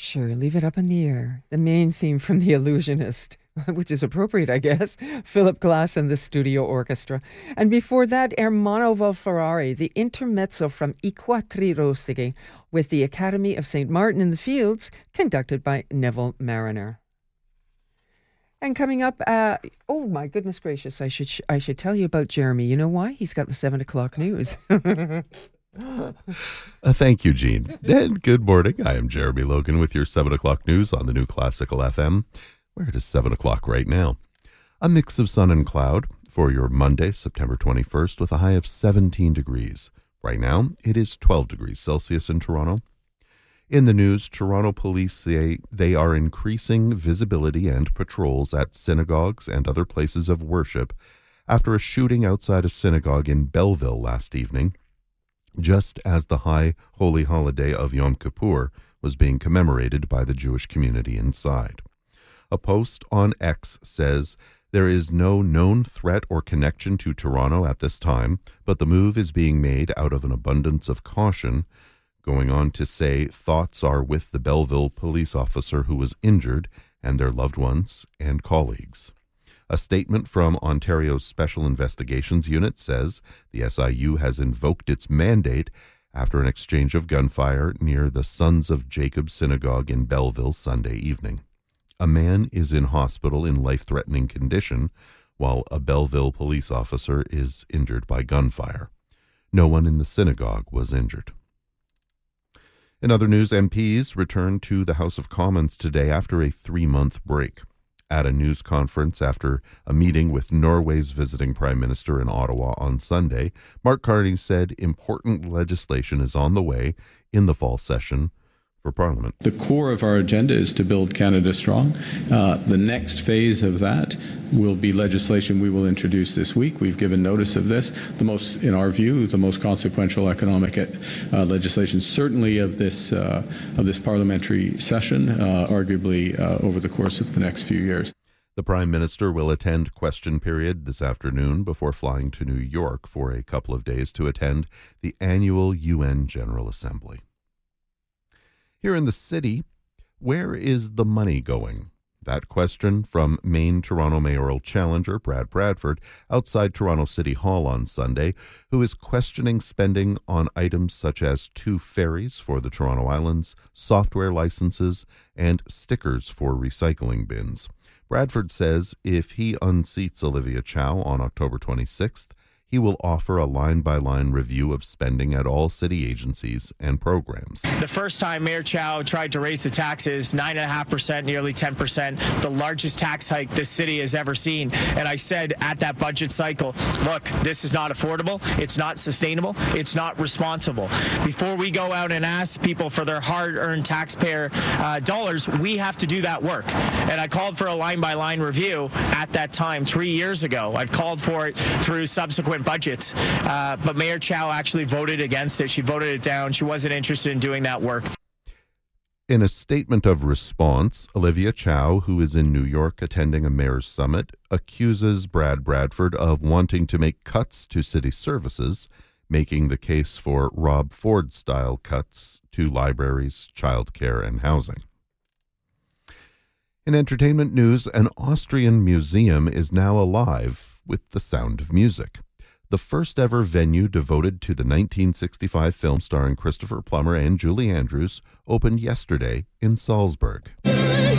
Sure, leave it up in the air. The main theme from The Illusionist, which is appropriate, I guess. Philip Glass and the Studio Orchestra. And before that, Ermanno Valferrari, the intermezzo from I Quattri Rostighi with the Academy of St. Martin in the Fields, conducted by Neville Mariner. And coming up, oh my goodness gracious, I should tell you about Jeremy. You know why? He's got the 7 o'clock news. Thank you, Jean. And good morning. I am Jeremy Logan with your 7 o'clock news on the New Classical FM, where it is 7 o'clock right now. A mix of sun and cloud for your Monday, September 21st, with a high of 17 degrees. Right now, it is 12 degrees Celsius in Toronto. In the news, Toronto police say they are increasing visibility and patrols at synagogues and other places of worship after a shooting outside a synagogue in Belleville last evening, just as the high holy holiday of Yom Kippur was being commemorated by the Jewish community inside. A post on X says, "There is no known threat or connection to Toronto at this time, but the move is being made out of an abundance of caution," going on to say thoughts are with the Belleville police officer who was injured and their loved ones and colleagues. A statement from Ontario's Special Investigations Unit says the SIU has invoked its mandate after an exchange of gunfire near the Sons of Jacob Synagogue in Belleville Sunday evening. A man is in hospital in life-threatening condition, while a Belleville police officer is injured by gunfire. No one in the synagogue was injured. In other news, MPs returned to the House of Commons today after a 3-month break. At a news conference after a meeting with Norway's visiting Prime Minister in Ottawa on Sunday, Mark Carney said important legislation is on the way in the fall session for Parliament. The core of our agenda is to build Canada strong. The next phase of that will be legislation we will introduce this week. We've given notice of this. In our view, the most consequential economic legislation, certainly of this parliamentary session, arguably over the course of the next few years. The Prime Minister will attend question period this afternoon before flying to New York for a couple of days to attend the annual UN General Assembly. Here in the city, where is the money going? That question from Maine Toronto mayoral challenger Brad Bradford outside Toronto City Hall on Sunday, who is questioning spending on items such as 2 ferries for the Toronto Islands, software licenses, and stickers for recycling bins. Bradford says if he unseats Olivia Chow on October 26th, he will offer a line-by-line review of spending at all city agencies and programs. The first time Mayor Chow tried to raise the taxes, 9.5%, nearly 10%, the largest tax hike this city has ever seen. And I said at that budget cycle, look, this is not affordable, it's not sustainable, it's not responsible. Before we go out and ask people for their hard-earned taxpayer dollars, we have to do that work. And I called for a line-by-line review at that time 3 years ago. I've called for it through subsequent budgets, but Mayor Chow actually voted against it. She voted it down. She wasn't interested in doing that work. In a statement of response, Olivia Chow, who is in New York attending a mayor's summit, accuses Brad Bradford of wanting to make cuts to city services, making the case for Rob Ford-style cuts to libraries, childcare, and housing. In entertainment news, an Austrian museum is now alive with the sound of music. The first ever venue devoted to the 1965 film starring Christopher Plummer and Julie Andrews opened yesterday in Salzburg.